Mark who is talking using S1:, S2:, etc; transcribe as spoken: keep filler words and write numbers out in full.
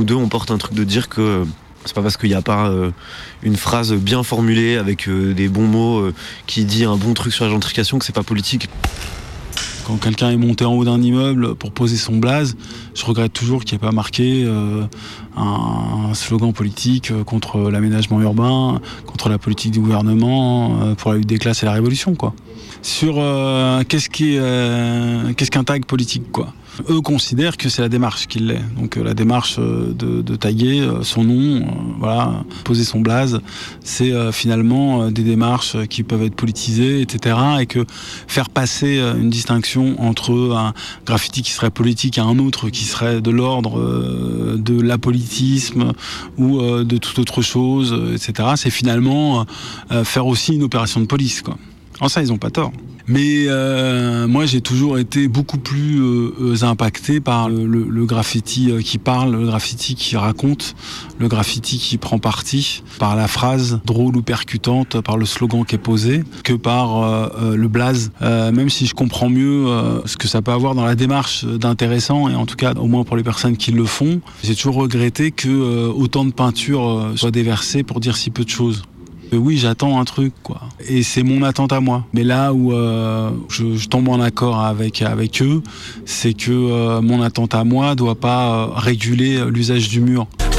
S1: Nous deux, on porte un truc de dire que c'est pas parce qu'il n'y a pas euh, une phrase bien formulée avec euh, des bons mots euh, qui dit un bon truc sur la gentrification que c'est pas politique.
S2: Quand quelqu'un est monté en haut d'un immeuble pour poser son blaze, je regrette toujours qu'il n'y ait pas marqué euh, un, un slogan politique contre l'aménagement urbain, contre la politique du gouvernement, euh, pour la lutte des classes et la révolution, quoi. Sur euh, qu'est-ce qui est, euh, qu'est-ce qu'un tag politique, quoi. Eux considèrent que c'est la démarche qui l'est. Donc euh, la démarche euh, de, de taguer euh, son nom, euh, voilà, poser son blaze, c'est euh, finalement euh, des démarches qui peuvent être politisées, et cetera. Et que faire passer euh, une distinction entre un graffiti qui serait politique et un autre qui serait de l'ordre euh, de l'apolitisme ou euh, de toute autre chose, euh, et cetera. C'est finalement euh, faire aussi une opération de police, quoi. En ça, ils n'ont pas tort. Mais euh, moi, j'ai toujours été beaucoup plus euh, impacté par le, le, le graffiti qui parle, le graffiti qui raconte, le graffiti qui prend parti, par la phrase drôle ou percutante, par le slogan qui est posé, que par euh, le blaze. Euh, même si je comprends mieux euh, ce que ça peut avoir dans la démarche d'intéressant, et en tout cas, au moins pour les personnes qui le font, j'ai toujours regretté que euh, autant de peinture euh, soit déversée pour dire si peu de choses. Oui, j'attends un truc, quoi. Et c'est mon attente à moi. Mais là où euh, je, je tombe en accord avec, avec eux, c'est que euh, mon attente à moi doit pas euh, réguler l'usage du mur.